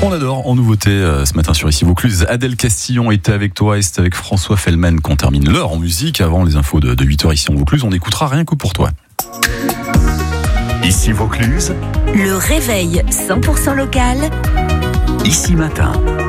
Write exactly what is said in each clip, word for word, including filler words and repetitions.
qu'on adore en nouveauté euh, ce matin sur Ici Vaucluse. Adèle Castillon était avec toi et c'est avec François Fellman qu'on termine l'heure en musique. Avant les infos de, de huit heures ici en Vaucluse, on écoutera Rien que pour toi. Ici Vaucluse. Le réveil cent pour cent local. Ici Matin.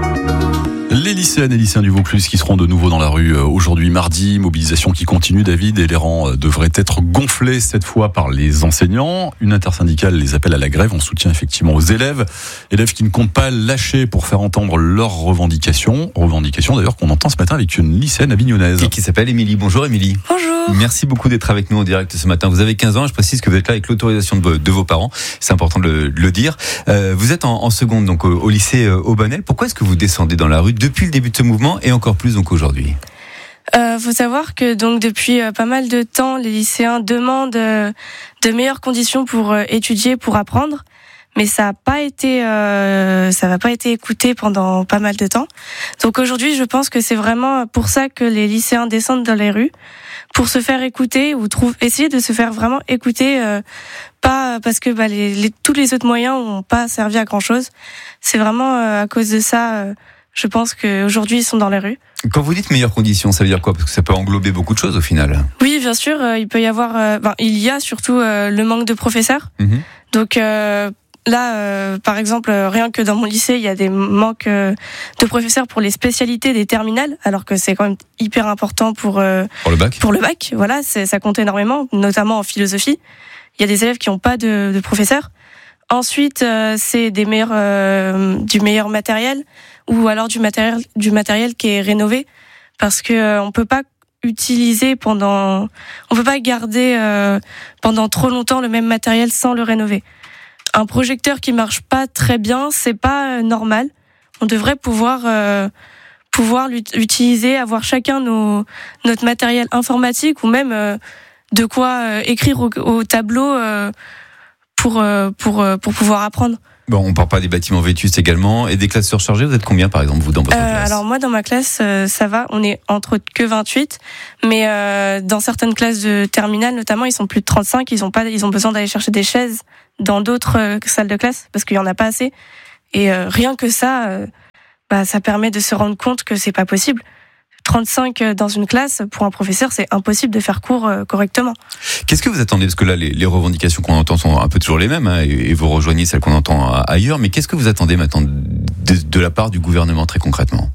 Les lycéennes et lycéens du Vaucluse qui seront de nouveau dans la rue aujourd'hui mardi. Mobilisation qui continue, David, et les rangs devraient être gonflés cette fois par les enseignants. Une intersyndicale les appelle à la grève en soutien effectivement aux élèves. Élèves qui ne comptent pas lâcher pour faire entendre leurs revendications. Revendications d'ailleurs qu'on entend ce matin avec une lycéenne avignonnaise. Et qui s'appelle Émilie. Bonjour Émilie. Bonjour. Merci beaucoup d'être avec nous en direct ce matin. Vous avez quinze ans, je précise que vous êtes là avec l'autorisation de, de vos parents. C'est important de le, de le dire. Euh, vous êtes en, en seconde donc au, au lycée Aubanel. Pourquoi est-ce que vous descendez dans la rue depuis le début de ce mouvement et encore plus donc aujourd'hui? Euh, faut savoir que donc depuis euh, pas mal de temps, les lycéens demandent euh, de meilleures conditions pour euh, étudier, pour apprendre, mais ça a pas été, euh, ça n'a pas été écouté pendant pas mal de temps. Donc aujourd'hui, je pense que c'est vraiment pour ça que les lycéens descendent dans les rues, pour se faire écouter ou trouve, essayer de se faire vraiment écouter, euh, pas parce que bah, les, les, tous les autres moyens n'ont pas servi à grand chose. C'est vraiment euh, à cause de ça. Euh, Je pense qu'aujourd'hui, ils sont dans les rues. Quand vous dites meilleures conditions, ça veut dire quoi? Parce que ça peut englober beaucoup de choses au final. Oui, bien sûr. Euh, il peut y avoir... Euh, ben, il y a surtout euh, le manque de professeurs. Mmh. Donc euh, là, euh, par exemple, euh, rien que dans mon lycée, il y a des manques euh, de professeurs pour les spécialités des terminales, alors que c'est quand même hyper important pour, euh, pour le bac. Pour le bac, voilà, c'est, ça compte énormément, notamment en philosophie. Il y a des élèves qui n'ont pas de, de professeurs. Ensuite, euh, c'est des meilleurs, euh, du meilleur matériel ou alors du matériel, du matériel qui est rénové, parce que euh, on peut pas utiliser pendant, on peut pas garder euh, pendant trop longtemps le même matériel sans le rénover. Un projecteur qui marche pas très bien, c'est pas euh, normal. On devrait pouvoir euh, pouvoir l'utiliser, avoir chacun nos notre matériel informatique ou même euh, de quoi euh, écrire au, au tableau. Euh, pour pour pour pouvoir apprendre. Bon, on parle pas des bâtiments vétustes également et des classes surchargées. Vous êtes combien par exemple vous dans votre euh, classe? Alors moi dans ma classe euh, ça va, on est entre que vingt-huit, mais euh, dans certaines classes de terminale notamment ils sont plus de trente-cinq. Ils ont pas, ils ont besoin d'aller chercher des chaises dans d'autres euh, salles de classe parce qu'il y en a pas assez. Et euh, rien que ça, euh, bah ça permet de se rendre compte que c'est pas possible. trente-cinq dans une classe, pour un professeur, c'est impossible de faire cours correctement. Qu'est-ce que vous attendez? Parce que là, les, les revendications qu'on entend sont un peu toujours les mêmes, hein, et, et vous rejoignez celles qu'on entend ailleurs. Mais qu'est-ce que vous attendez maintenant de, de la part du gouvernement, très concrètement?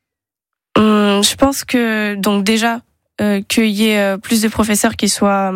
hum, Je pense que, donc déjà, euh, qu'il y ait plus de professeurs qui soient,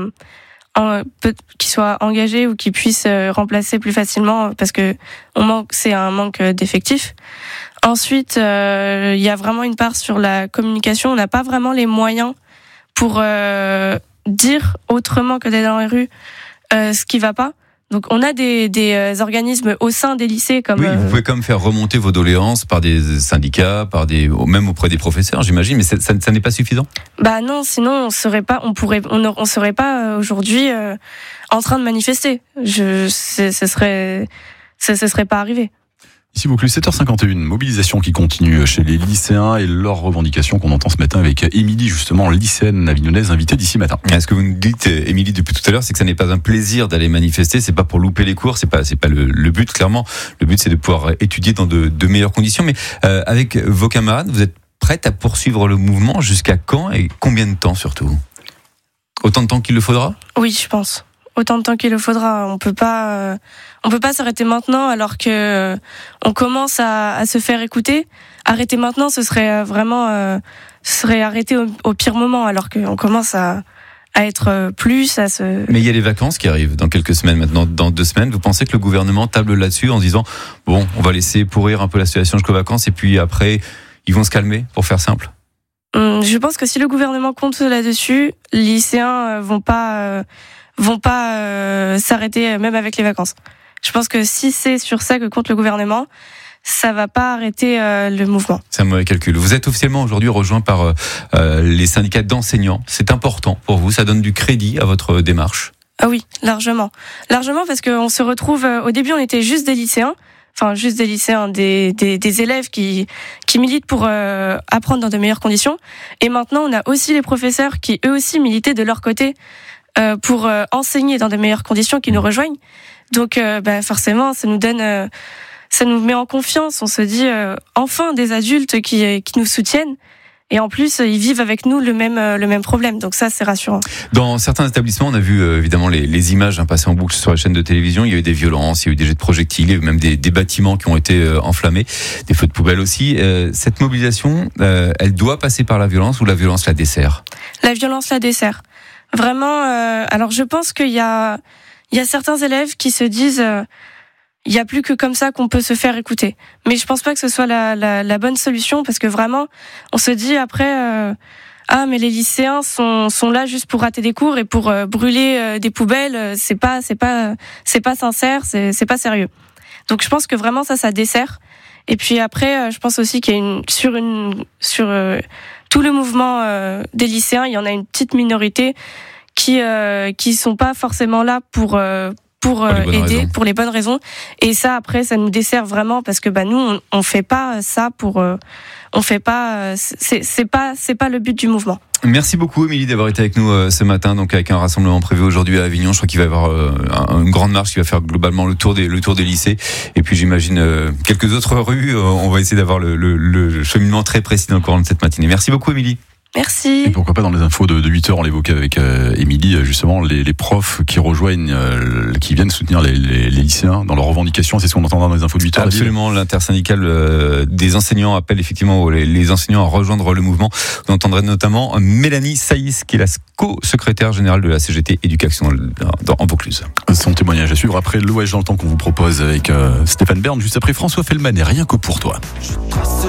en, qui soient engagés ou qui puissent remplacer plus facilement, parce que on manque, c'est un manque d'effectifs. Ensuite, euh, il y a vraiment une part sur la communication. On n'a pas vraiment les moyens pour euh, dire autrement que d'être dans les rues euh, ce qui va pas. Donc, on a des, des organismes au sein des lycées comme. Oui, vous pouvez quand même faire remonter vos doléances par des syndicats, par des, même auprès des professeurs, j'imagine. Mais ça, ça, ça n'est pas suffisant. Bah non, sinon on serait pas, on pourrait, on, on serait pas aujourd'hui euh, en train de manifester. Je, ce serait, ce, ce serait pas arrivé. Ici Vaucluse, sept heures cinquante et une, mobilisation qui continue chez les lycéens et leurs revendications qu'on entend ce matin avec Émilie, justement, lycéenne avignonnaise invitée d'ici matin. Ce que vous nous dites, Émilie, depuis tout à l'heure, c'est que ça n'est pas un plaisir d'aller manifester, c'est pas pour louper les cours, c'est pas, c'est pas le, le but, clairement. Le but, c'est de pouvoir étudier dans de, de meilleures conditions. Mais euh, avec vos camarades, vous êtes prête à poursuivre le mouvement jusqu'à quand et combien de temps surtout? Autant de temps qu'il le faudra? Oui, je pense. Autant de temps qu'il le faudra. On peut pas, euh, on peut pas s'arrêter maintenant alors que euh, on commence à, à se faire écouter. Arrêter maintenant, ce serait vraiment, euh, ce serait arrêter au, au pire moment, alors qu'on commence à, à être plus, à se. Mais il y a les vacances qui arrivent dans quelques semaines maintenant, dans deux semaines. Vous pensez que le gouvernement table là-dessus en se disant bon, on va laisser pourrir un peu la situation jusqu'aux vacances et puis après ils vont se calmer, pour faire simple? Je pense que si le gouvernement compte là-dessus, les lycéens vont pas. Euh, vont pas euh, s'arrêter même avec les vacances. Je pense que si c'est sur ça que compte le gouvernement, ça va pas arrêter euh, le mouvement. C'est un mauvais calcul. Vous êtes officiellement aujourd'hui rejoint par euh, les syndicats d'enseignants. C'est important pour vous, ça donne du crédit à votre démarche? Ah oui, largement. Largement parce qu'on se retrouve, euh, au début on était juste des lycéens, enfin juste des lycéens, des, des, des élèves qui, qui militent pour euh, apprendre dans de meilleures conditions. Et maintenant on a aussi les professeurs qui eux aussi militaient de leur côté Euh, pour euh, enseigner dans de meilleures conditions, qui nous rejoignent. Donc, euh, bah, forcément, ça nous donne, euh, ça nous met en confiance. On se dit euh, enfin des adultes qui qui nous soutiennent. Et en plus, ils vivent avec nous le même le même problème. Donc ça, c'est rassurant. Dans certains établissements, on a vu euh, évidemment les, les images hein, passer en boucle sur les chaînes de télévision. Il y a eu des violences, il y a eu des jets de projectiles, il y a eu même des, des bâtiments qui ont été euh, enflammés, des feux de poubelle aussi. Euh, cette mobilisation, euh, elle doit passer par la violence ou la violence la dessert ? La violence la dessert. Vraiment. Euh, alors, je pense qu'il y a il y a certains élèves qui se disent euh, il y a plus que comme ça qu'on peut se faire écouter. Mais je pense pas que ce soit la, la, la bonne solution parce que vraiment, on se dit après, euh, ah mais les lycéens sont sont là juste pour rater des cours et pour euh, brûler euh, des poubelles. C'est pas c'est pas c'est pas sincère, c'est c'est pas sérieux. Donc je pense que vraiment ça ça dessert. Et puis après, euh, je pense aussi qu'il y a une sur une sur euh, tout le mouvement euh, des lycéens, il y en a une petite minorité qui euh, qui sont pas forcément là pour euh, pour, euh, pour aider raisons. pour les bonnes raisons. Et ça après ça nous dessert vraiment parce que bah nous on, on fait pas ça pour euh, on fait pas euh, c'est c'est pas c'est pas le but du mouvement. Merci beaucoup Émilie d'avoir été avec nous euh, ce matin, donc avec un rassemblement prévu aujourd'hui à Avignon. Je crois qu'il va y avoir euh, un, une grande marche qui va faire globalement le tour des le tour des lycées et puis j'imagine euh, quelques autres rues. Euh, on va essayer d'avoir le, le, le cheminement très précis dans le courant de cette matinée. Merci beaucoup Émilie. Merci. Et pourquoi pas dans les infos de, de huit heures, on l'évoquait avec euh, Émilie, justement, les, les profs qui rejoignent, euh, qui viennent soutenir les, les, les lycéens dans leurs revendications. C'est ce qu'on entendra dans les infos de huit heures. Absolument, l'intersyndicale euh, des enseignants appelle effectivement les, les enseignants à rejoindre le mouvement. Vous entendrez notamment Mélanie Saïs, qui est la co-secrétaire générale de la C G T Éducation dans, dans, en Vaucluse. Son témoignage à suivre après le Voyage dans le temps qu'on vous propose avec euh, Stéphane Bern, juste après François Fellman et Rien que pour toi.